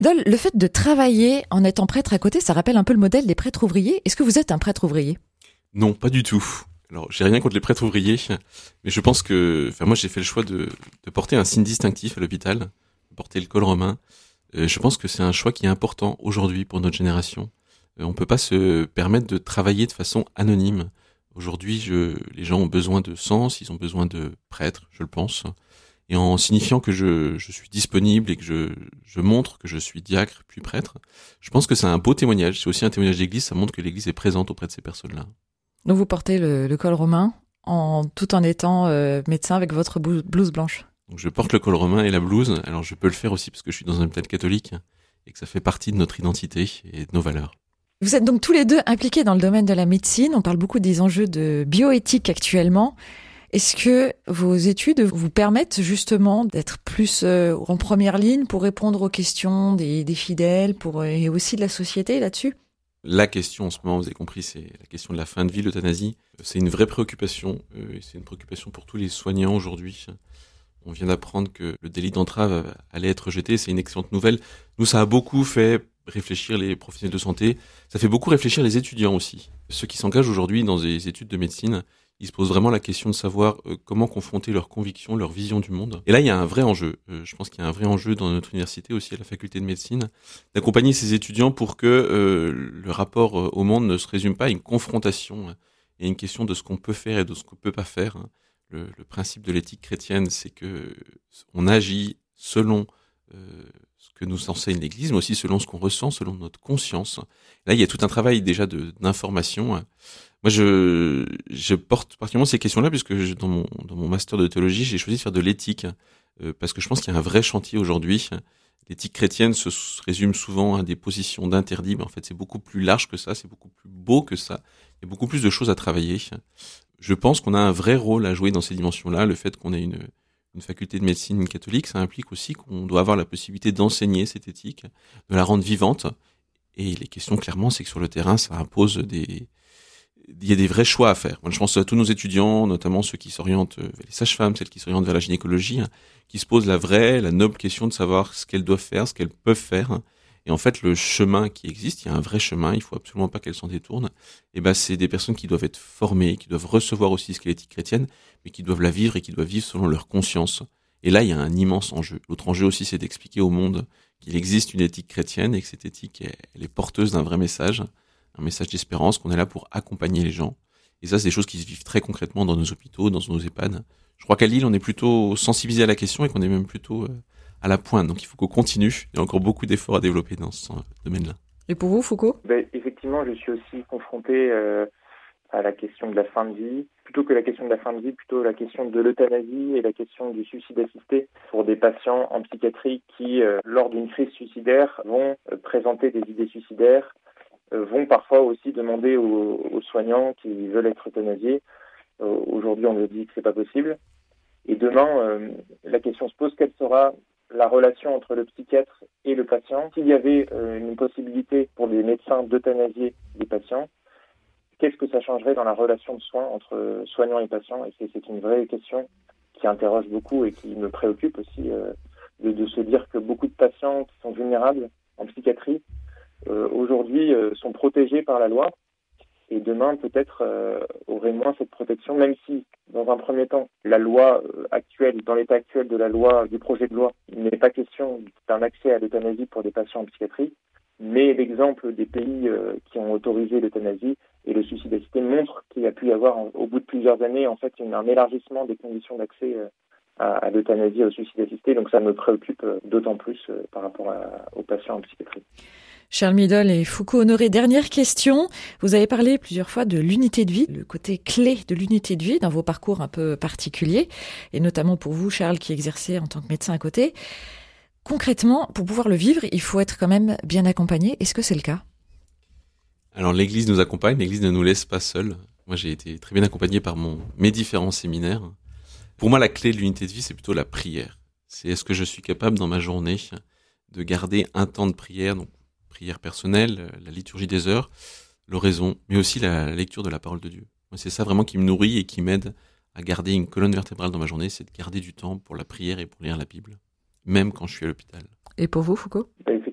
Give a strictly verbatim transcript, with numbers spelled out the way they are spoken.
Dol, le fait de travailler en étant prêtre à côté, ça rappelle un peu le modèle des prêtres ouvriers. Est-ce que vous êtes un prêtre ouvrier ? Non, pas du tout. Alors, j'ai rien contre les prêtres ouvriers, mais je pense que, enfin, moi, j'ai fait le choix de, de porter un signe distinctif à l'hôpital, de porter le col romain. Euh, je pense que c'est un choix qui est important aujourd'hui pour notre génération. Euh, on peut pas se permettre de travailler de façon anonyme. Aujourd'hui, je, les gens ont besoin de sens, ils ont besoin de prêtres, je le pense. Et en signifiant que je, je suis disponible et que je, je montre que je suis diacre puis prêtre, je pense que c'est un beau témoignage. C'est aussi un témoignage d'église, ça montre que l'église est présente auprès de ces personnes-là. Donc vous portez le, le col romain en, tout en étant euh, médecin avec votre blouse blanche. Donc je porte le col romain et la blouse. Alors je peux le faire aussi parce que je suis dans un hôpital catholique et que ça fait partie de notre identité et de nos valeurs. Vous êtes donc tous les deux impliqués dans le domaine de la médecine. On parle beaucoup des enjeux de bioéthique actuellement. Est-ce que vos études vous permettent justement d'être plus euh, en première ligne pour répondre aux questions des, des fidèles pour, et aussi de la société là-dessus ? La question en ce moment, vous avez compris, c'est la question de la fin de vie, l'euthanasie. C'est une vraie préoccupation, euh, et c'est une préoccupation pour tous les soignants aujourd'hui. On vient d'apprendre que le délit d'entrave allait être jeté, c'est une excellente nouvelle. Nous, ça a beaucoup fait réfléchir les professionnels de santé, ça fait beaucoup réfléchir les étudiants aussi. Ceux qui s'engagent aujourd'hui dans des études de médecine, ils se posent vraiment la question de savoir euh, comment confronter leurs convictions, leur vision du monde. Et là, il y a un vrai enjeu. Euh, je pense qu'il y a un vrai enjeu dans notre université, aussi à la faculté de médecine, d'accompagner ces étudiants pour que euh, le rapport euh, au monde ne se résume pas à une confrontation hein, et à une question de ce qu'on peut faire et de ce qu'on peut pas faire. Hein. Le, le principe de l'éthique chrétienne, c'est que on agit selon euh, ce que nous enseigne l'Église, mais aussi selon ce qu'on ressent, selon notre conscience. Là, il y a tout un travail déjà de, d'information. Hein. Moi, je, je porte particulièrement ces questions-là puisque je, dans mon dans mon master de théologie, j'ai choisi de faire de l'éthique euh, parce que je pense qu'il y a un vrai chantier aujourd'hui. L'éthique chrétienne se, se résume souvent à des positions d'interdit, mais en fait, c'est beaucoup plus large que ça, c'est beaucoup plus beau que ça. Il y a beaucoup plus de choses à travailler. Je pense qu'on a un vrai rôle à jouer dans ces dimensions-là. Le fait qu'on ait une une faculté de médecine catholique, ça implique aussi qu'on doit avoir la possibilité d'enseigner cette éthique, de la rendre vivante. Et les questions, clairement, c'est que sur le terrain, ça impose des il y a des vrais choix à faire. Moi, je pense à tous nos étudiants, notamment ceux qui s'orientent vers les sages-femmes, celles qui s'orientent vers la gynécologie, hein, qui se posent la vraie, la noble question de savoir ce qu'elles doivent faire, ce qu'elles peuvent faire. Et en fait, le chemin qui existe, il y a un vrai chemin, il faut absolument pas qu'elles s'en détournent. Et ben, c'est des personnes qui doivent être formées, qui doivent recevoir aussi ce qu'est l'éthique chrétienne, mais qui doivent la vivre et qui doivent vivre selon leur conscience. Et là, il y a un immense enjeu. L'autre enjeu aussi, c'est d'expliquer au monde qu'il existe une éthique chrétienne et que cette éthique, elle est porteuse d'un vrai message. Un message d'espérance, qu'on est là pour accompagner les gens. Et ça, c'est des choses qui se vivent très concrètement dans nos hôpitaux, dans nos EHPAD. Je crois qu'à Lille, on est plutôt sensibilisé à la question et qu'on est même plutôt à la pointe. Donc il faut qu'on continue. Il y a encore beaucoup d'efforts à développer dans ce domaine-là. Et pour vous, Foucault ? Ben, effectivement, je suis aussi confronté euh, à la question de la fin de vie. Plutôt que la question de la fin de vie, plutôt la question de l'euthanasie et la question du suicide assisté pour des patients en psychiatrie qui, euh, lors d'une crise suicidaire, vont euh, présenter des idées suicidaires, vont parfois aussi demander aux, aux soignants qui veulent être euthanasiés. Euh, aujourd'hui, on nous dit que c'est pas possible. Et demain, euh, la question se pose, quelle sera la relation entre le psychiatre et le patient ? S'il y avait euh, une possibilité pour les médecins d'euthanasier des patients, qu'est-ce que ça changerait dans la relation de soins entre soignants et patients ? Et c'est, c'est une vraie question qui interroge beaucoup et qui me préoccupe aussi, euh, de, de se dire que beaucoup de patients qui sont vulnérables en psychiatrie Euh, aujourd'hui euh, sont protégés par la loi et demain peut-être euh, auraient moins cette protection, même si dans un premier temps la loi euh, actuelle, dans l'état actuel de la loi, du projet de loi, il n'est pas question d'un accès à l'euthanasie pour des patients en psychiatrie, mais l'exemple des pays euh, qui ont autorisé l'euthanasie et le suicide assisté montre qu'il y a pu y avoir au bout de plusieurs années en fait une, un élargissement des conditions d'accès euh, à, à l'euthanasie et au suicide assisté, donc ça me préoccupe euh, d'autant plus euh, par rapport à, aux patients en psychiatrie. Charles Midol et Foucault Honoré, dernière question. Vous avez parlé plusieurs fois de l'unité de vie, le côté clé de l'unité de vie dans vos parcours un peu particuliers, et notamment pour vous, Charles, qui exercez en tant que médecin à côté. Concrètement, pour pouvoir le vivre, il faut être quand même bien accompagné. Est-ce que c'est le cas ? Alors, l'Église nous accompagne, l'Église ne nous laisse pas seuls. Moi, j'ai été très bien accompagné par mon, mes différents séminaires. Pour moi, la clé de l'unité de vie, c'est plutôt la prière. C'est est-ce que je suis capable, dans ma journée, de garder un temps de prière, donc prière personnelle, la liturgie des heures, l'oraison, mais aussi la lecture de la parole de Dieu. Moi, c'est ça vraiment qui me nourrit et qui m'aide à garder une colonne vertébrale dans ma journée, c'est de garder du temps pour la prière et pour lire la Bible, même quand je suis à l'hôpital. Et pour vous, Foucault ? Ben,